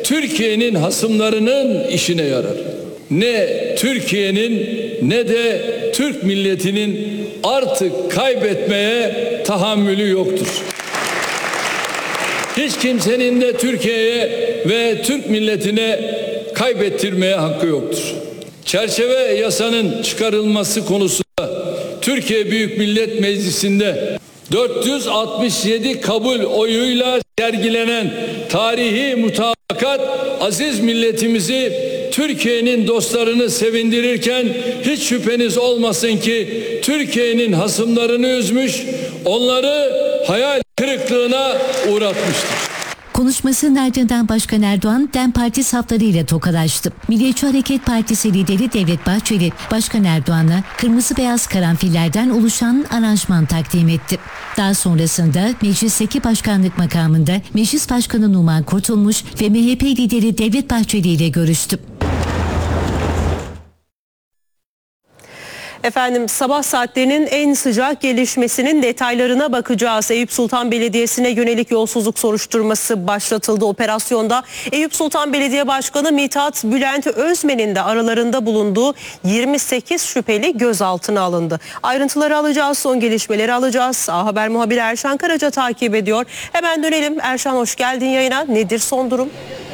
Türkiye'nin hasımlarının işine yarar. Ne Türkiye'nin ne de Türk milletinin artık kaybetmeye tahammülü yoktur. Hiç kimsenin de Türkiye'ye ve Türk milletine kaybettirmeye hakkı yoktur. Çerçeve yasanın çıkarılması konusunda Türkiye Büyük Millet Meclisi'nde 467 kabul oyuyla sergilenen tarihi mutabakat aziz milletimizi, Türkiye'nin dostlarını sevindirirken hiç şüpheniz olmasın ki Türkiye'nin hasımlarını üzmüş, onları hayal kırıklığına uğratmıştır. Konuşmasının ardından Başkan Erdoğan, DEM Parti saflarıyla tokalaştı. Milliyetçi Hareket Partisi lideri Devlet Bahçeli, Başkan Erdoğan'a kırmızı beyaz karanfillerden oluşan aranjman takdim etti. Daha sonrasında meclisteki başkanlık makamında Meclis Başkanı Numan Kurtulmuş ve MHP lideri Devlet Bahçeli ile görüştü. Efendim, sabah saatlerinin en sıcak gelişmesinin detaylarına bakacağız. Eyüp Sultan Belediyesi'ne yönelik yolsuzluk soruşturması başlatıldı. Operasyonda Eyüp Sultan Belediye Başkanı Mithat Bülent Özmen'in de aralarında bulunduğu 28 şüpheli gözaltına alındı. Ayrıntıları alacağız, son gelişmeleri alacağız. A Haber muhabiri Erşan Karaca takip ediyor. Hemen dönelim. Erşan, hoş geldin yayına. Nedir son durum?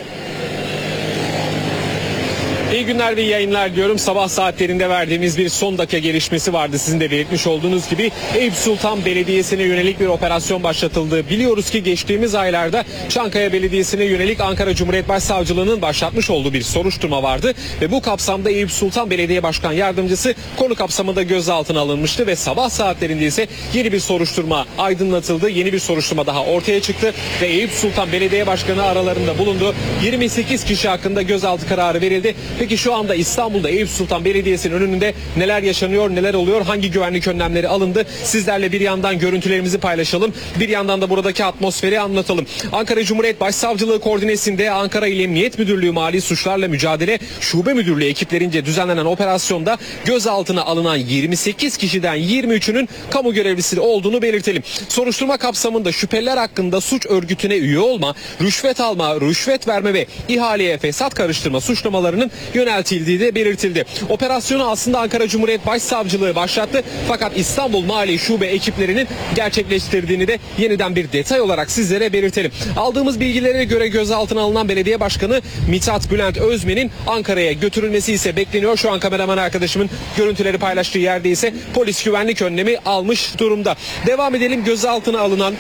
İyi günler ve yayınlar diyorum. Sabah saatlerinde verdiğimiz bir son dakika gelişmesi vardı. Sizin de belirtmiş olduğunuz gibi Eyüp Sultan Belediyesi'ne yönelik bir operasyon başlatıldı. Biliyoruz ki geçtiğimiz aylarda Çankaya Belediyesi'ne yönelik Ankara Cumhuriyet Başsavcılığı'nın başlatmış olduğu bir soruşturma vardı. Ve bu kapsamda Eyüp Sultan Belediye Başkan Yardımcısı konu kapsamında gözaltına alınmıştı. Ve sabah saatlerinde ise yeni bir soruşturma aydınlatıldı. Yeni bir soruşturma daha ortaya çıktı. Ve Eyüp Sultan Belediye Başkanı aralarında bulundu. 28 kişi hakkında gözaltı kararı verildi. Peki şu anda İstanbul'da Eyüp Sultan Belediyesi'nin önünde neler yaşanıyor, neler oluyor, hangi güvenlik önlemleri alındı? Sizlerle bir yandan görüntülerimizi paylaşalım, bir yandan da buradaki atmosferi anlatalım. Ankara Cumhuriyet Başsavcılığı koordinesinde Ankara İl Emniyet Müdürlüğü Mali Suçlarla Mücadele Şube Müdürlüğü ekiplerince düzenlenen operasyonda gözaltına alınan 28 kişiden 23'ünün kamu görevlisi olduğunu belirtelim. Soruşturma kapsamında şüpheliler hakkında suç örgütüne üye olma, rüşvet alma, rüşvet verme ve ihaleye fesat karıştırma suçlamalarının yöneltildiği de belirtildi. Operasyonu aslında Ankara Cumhuriyet Başsavcılığı başlattı, fakat İstanbul Mali Şube ekiplerinin gerçekleştirdiğini de yeniden bir detay olarak sizlere belirtelim. Aldığımız bilgilere göre gözaltına alınan belediye başkanı Mithat Bülent Özmen'in Ankara'ya götürülmesi ise bekleniyor. Şu an kameraman arkadaşımın görüntüleri paylaştığı yerde ise polis güvenlik önlemi almış durumda. Devam edelim. Gözaltına alınan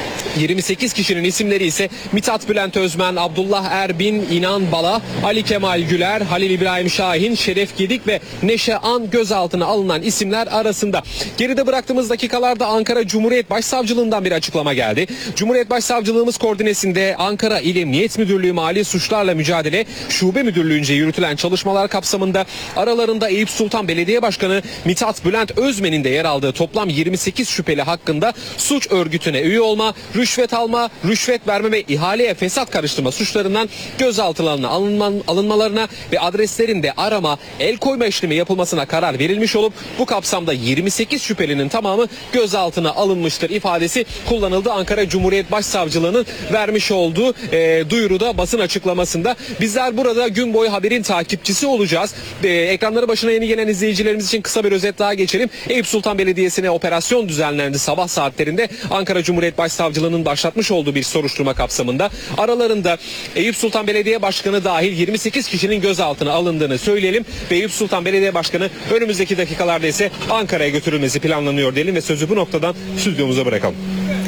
28 kişinin isimleri ise Mithat Bülent Özmen, Abdullah Erbin, İnan Bala, Ali Kemal Güler, Halil İbrahim Şahin, Şeref Gedik ve Neşe An gözaltına alınan isimler arasında. Geride bıraktığımız dakikalarda Ankara Cumhuriyet Başsavcılığından bir açıklama geldi. Cumhuriyet Başsavcılığımız koordinesinde Ankara İl Emniyet Müdürlüğü Mali Suçlarla Mücadele Şube Müdürlüğü'nce yürütülen çalışmalar kapsamında aralarında Eyüp Sultan Belediye Başkanı Mithat Bülent Özmen'in de yer aldığı toplam 28 şüpheli hakkında suç örgütüne üye olma, rüşvet alma, rüşvet verme ve ihaleye fesat karıştırma suçlarından gözaltılarına alınmalarına ve adreslerinde arama, el koyma işlemi yapılmasına karar verilmiş olup bu kapsamda 28 şüphelinin tamamı gözaltına alınmıştır ifadesi kullanıldı. Ankara Cumhuriyet Başsavcılığı'nın vermiş olduğu duyuruda, basın açıklamasında. Bizler burada gün boyu haberin takipçisi olacağız. Ekranları başına yeni gelen izleyicilerimiz için kısa bir özet daha geçelim. Eyüp Sultan Belediyesi'ne operasyon düzenlendi sabah saatlerinde. Ankara Cumhuriyet Başsavcılığı'nın başlatmış olduğu bir soruşturma kapsamında aralarında Eyüp Sultan Belediye Başkanı dahil 28 kişinin gözaltına alındığını söyleyelim ve Eyüp Sultan Belediye Başkanı önümüzdeki dakikalarda ise Ankara'ya götürülmesi planlanıyor diyelim ve sözü bu noktadan stüdyomuza bırakalım.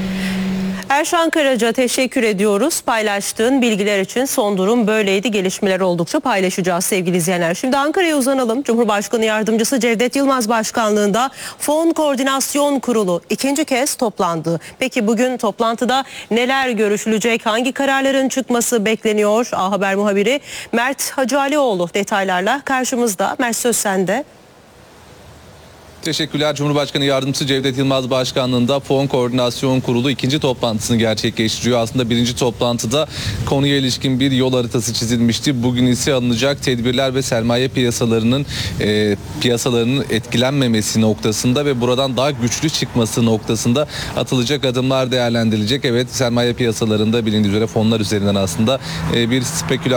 Erşan Karaca, teşekkür ediyoruz. Paylaştığın bilgiler için. Son durum böyleydi. Gelişmeler oldukça paylaşacağız sevgili izleyenler. Şimdi Ankara'ya uzanalım. Cumhurbaşkanı Yardımcısı Cevdet Yılmaz Başkanlığında Fon Koordinasyon Kurulu ikinci kez toplandı. Peki bugün toplantıda neler görüşülecek? Hangi kararların çıkması bekleniyor? A Haber muhabiri Mert Hacıalioğlu detaylarla karşımızda. Mert, söz sende. Teşekkürler. Cumhurbaşkanı Yardımcısı Cevdet Yılmaz Başkanlığında Fon Koordinasyon Kurulu ikinci toplantısını gerçekleştiriyor. Aslında birinci toplantıda konuya ilişkin bir yol haritası çizilmişti. Bugün ise alınacak tedbirler ve sermaye piyasalarının etkilenmemesi noktasında ve buradan daha güçlü çıkması noktasında atılacak adımlar değerlendirilecek. Evet, sermaye piyasalarında bilindiği üzere fonlar üzerinden aslında bir spekülasyon